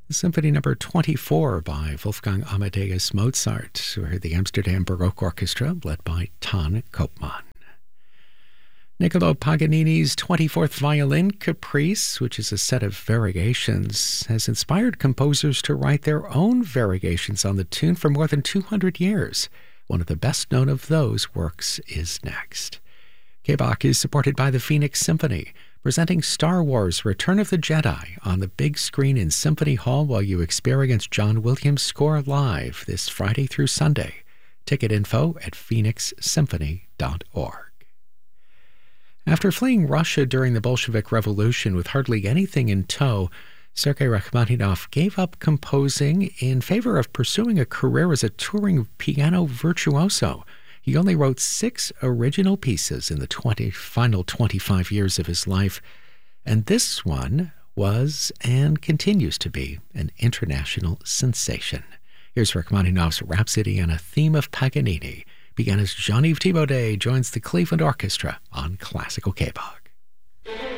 Symphony number 24 by Wolfgang Amadeus Mozart. We heard the Amsterdam Baroque Orchestra, led by Ton Koopman. Niccolò Paganini's 24th Violin Caprice, which is a set of variations, has inspired composers to write their own variations on the tune for more than 200 years. One of the best known of those works is next. K-Bach is supported by the Phoenix Symphony, presenting Star Wars Return of the Jedi on the big screen in Symphony Hall while you experience John Williams' score live this Friday through Sunday. Ticket info at phoenixsymphony.org. After fleeing Russia during the Bolshevik Revolution with hardly anything in tow, Sergei Rachmaninoff gave up composing in favor of pursuing a career as a touring piano virtuoso. He only wrote 6 original pieces in the final 25 years of his life, and this one was and continues to be an international sensation. Here's Rachmaninoff's Rhapsody on a Theme of Paganini. Pianist Jean-Yves Thibaudet joins the Cleveland Orchestra on Classical K-Bach.